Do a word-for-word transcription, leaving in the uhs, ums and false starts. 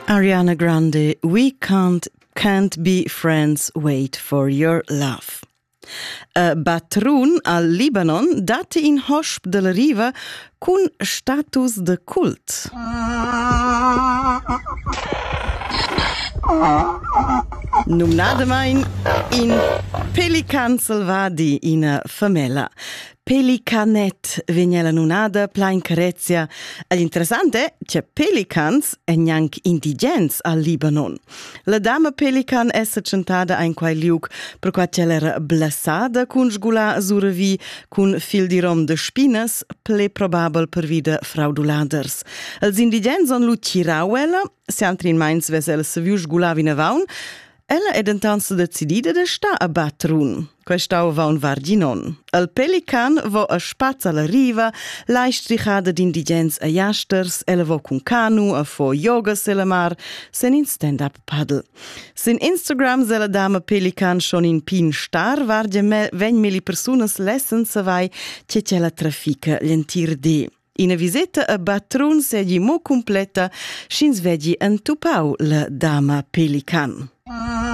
Ariana Grande, We Can't Can't Be Friends, Wait for Your Love. A Batrun al Libanon dati in hosp della riva cun status de cult. Numnadamain in Pelican Salvadi in famela. Pelicanet veniela nunada plain carezia. Ed interessante è che pelicans è neanche indigens al Libanon. La dama pelican è centada in quai liug per qua c'era blassada cun sgula suravi cun fil di rom de spinas ple probabel per vida frauduladers. Els indigens on lu cirauela, se altri in Mainz vesel se viu sgula vinavaun, ella è dentanza decidida de sta a Batrun. Quest'au va un varginon. El pelican vo a spazza alla riva, la istricada d'indigens a jasters, ella vo cun canu, a fo yoga sella mar, sen in stand-up paddle. Sin Instagram sella dama pelican schon in pin star, varge me, ven mili personas lessen sa vai che c'è la trafica l'entir de. In a visita a Batrun seggi mo completa, schins vegi entupau la dama pelican.